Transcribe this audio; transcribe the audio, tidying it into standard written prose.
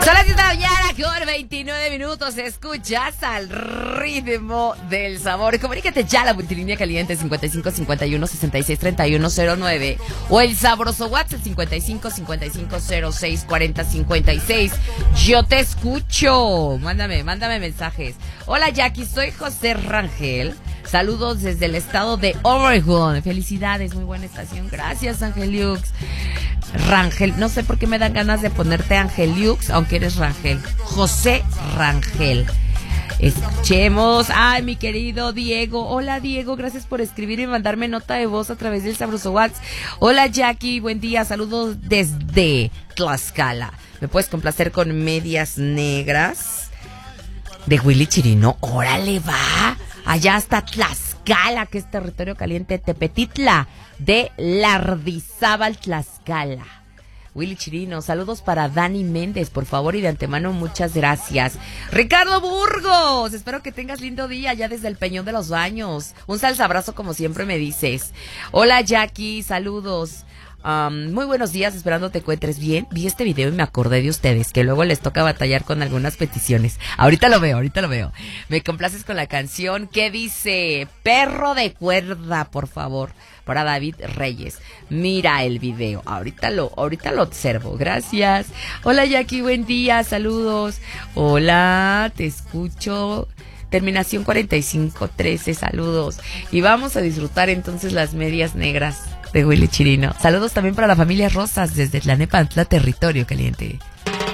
Son las 10 de la mañana con 29 minutos. Escuchas al ritmo del sabor. Comunícate ya a la multilínea caliente 55 51 66 31 09 o el sabroso WhatsApp 55 55 06 40 56. Yo te escucho. Mándame mensajes. Hola Jackie, soy José Rangel. Saludos desde el estado de Oregon. Felicidades, muy buena estación. Gracias, Angeliux. Rangel, no sé por qué me dan ganas de ponerte Angeliux, aunque eres Rangel. José Rangel. Escuchemos. Ay, mi querido Diego. Hola, Diego. Gracias por escribir y mandarme nota de voz a través del sabroso WhatsApp. Hola, Jackie. Buen día. Saludos desde Tlaxcala. ¿Me puedes complacer con Medias Negras de Willy Chirino? Órale, va. Allá hasta Tlaxcala, que es territorio caliente. Tepetitla de Lardizábal, Tlaxcala. Willy Chirino, saludos para Dani Méndez, por favor, y de antemano muchas gracias. Ricardo Burgos, espero que tengas lindo día ya desde el Peñón de los Baños. Un salsabrazo como siempre me dices. Hola Jackie, saludos. Muy buenos días, esperando te encuentres bien. Vi este video y me acordé de ustedes, que luego les toca batallar con algunas peticiones. Ahorita lo veo. Me complaces con la canción que dice Perro de cuerda, por favor, para David Reyes. Mira el video, ahorita lo observo. Gracias. Hola Jackie, buen día, saludos. Hola, te escucho. Terminación 4513, saludos. Y vamos a disfrutar entonces las Medias Negras de Willy Chirino. Saludos también para la familia Rosas desde Tlanepantla, territorio caliente.